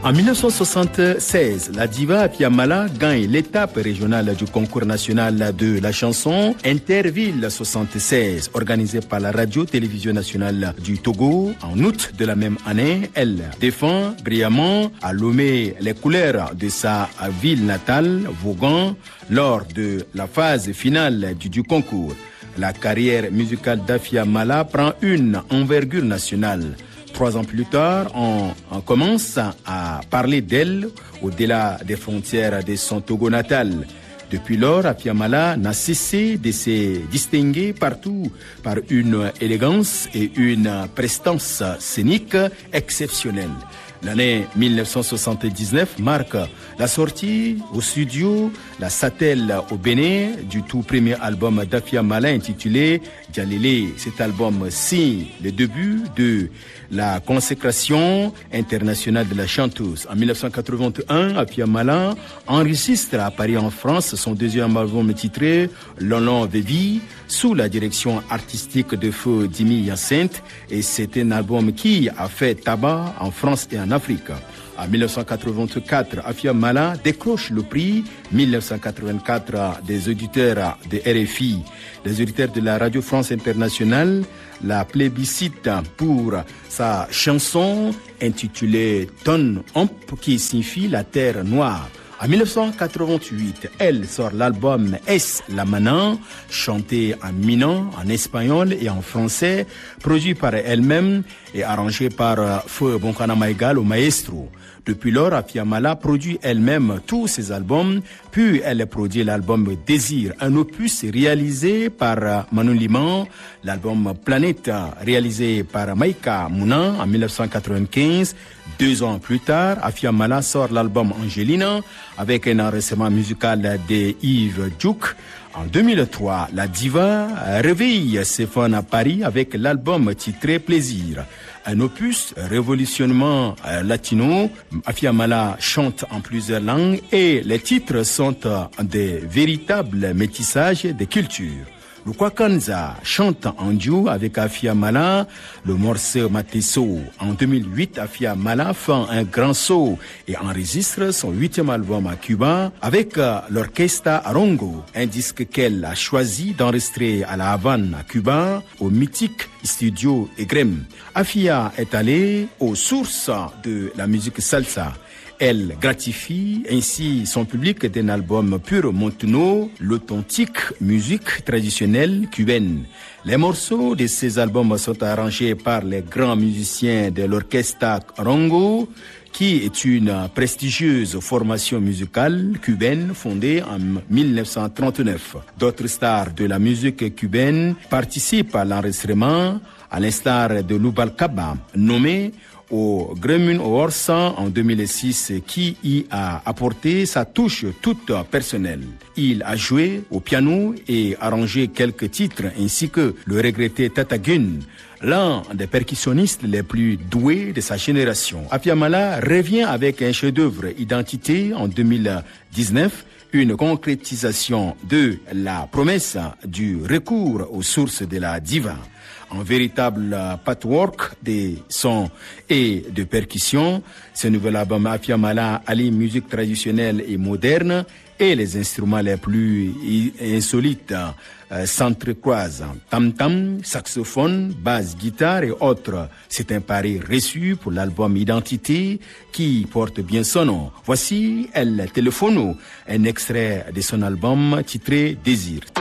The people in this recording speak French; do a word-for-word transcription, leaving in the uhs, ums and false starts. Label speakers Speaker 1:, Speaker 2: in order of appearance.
Speaker 1: En mille neuf cent soixante-seize, la diva Afia Mala gagne l'étape régionale du concours national de la chanson Interville soixante-seize, organisé par la radio-télévision nationale du Togo. En août de la même année, elle défend brillamment à Lomé les couleurs de sa ville natale, Vaughan, lors de la phase finale du, du concours. La carrière musicale d'Afia Mala prend une envergure nationale. Trois ans plus tard, on, on commence à parler d'elle au-delà des frontières de son Togo natal. Depuis lors, Afia Mala n'a cessé de se distinguer partout par une élégance et une prestance scénique exceptionnelle. L'année mille neuf cent soixante-dix-neuf marque la sortie au studio La Satelle au Bénin du tout premier album d'Afia Mala intitulé Djalélé. Cet album signe le début de la consécration internationale de la chanteuse. En mille neuf cent quatre-vingt-un, Afia Mala enregistre à Paris en France son deuxième album titré Lolon de vie sous la direction artistique de feu Dimi Hyacinthe, et c'est un album qui a fait tabac en France et en Afrique. En mille neuf cent quatre-vingt-quatre, Afia Mala décroche le prix mille neuf cent quatre-vingt-quatre des auditeurs de R F I. Les auditeurs de la Radio France Internationale la plébiscite pour sa chanson intitulée Ton Omp, qui signifie la terre noire. En mille neuf cent quatre-vingt-huit, elle sort l'album Es la Manan, chanté en minan, en espagnol et en français, produit par elle-même et arrangé par Feu Bonkana Maigal au maestro. Depuis lors, Afia Mala produit elle-même tous ses albums, puis elle produit l'album Désir, un opus réalisé par Manu Liman, l'album Planète réalisé par Maïka Mounan en mille neuf cent quatre-vingt-quinze. Deux ans plus tard, Afia Mala sort l'album Angelina avec un enregistrement musical de Yves Djouk. En deux mille trois, la diva réveille ses fans à Paris avec l'album titré Plaisir, un opus révolutionnement latino. Afia Mala chante en plusieurs langues et les titres sont des véritables métissages des cultures. Le Kwakanza chante en duo avec Afia Mala le morceau Mateso. En deux mille huit, Afia Mala fait un grand saut et enregistre son huitième album à Cuba avec l'Orchestra Arongo, un disque qu'elle a choisi d'enregistrer à La Havane, à Cuba, au mythique studio Egrem. Afia est allée aux sources de la musique salsa. Elle gratifie ainsi son public d'un album pur montuno, l'authentique musique traditionnelle cubaine. Les morceaux de ces albums sont arrangés par les grands musiciens de l'Orchestra Arongo, qui est une prestigieuse formation musicale cubaine fondée en mille neuf cent trente-neuf. D'autres stars de la musique cubaine participent à l'enregistrement, à l'instar de Lubalcaba, nommé au Grammy Awards en deux mille six, qui y a apporté sa touche toute personnelle. Il a joué au piano et arrangé quelques titres, ainsi que le regretté Tata Gun, l'un des percussionnistes les plus doués de sa génération. Afia Mala revient avec un chef-d'œuvre Identité en deux mille dix-neuf, une concrétisation de la promesse du recours aux sources de la diva. Un véritable patchwork de sons et de percussions, ce nouvel album Afia Mala allie musique traditionnelle et moderne et les instruments les plus insolites euh, s'entrecroisent. Tam-tam, saxophone, basse, guitare et autres. C'est un pari reçu pour l'album Identité qui porte bien son nom. Voici El Telefono, un extrait de son album titré Désir.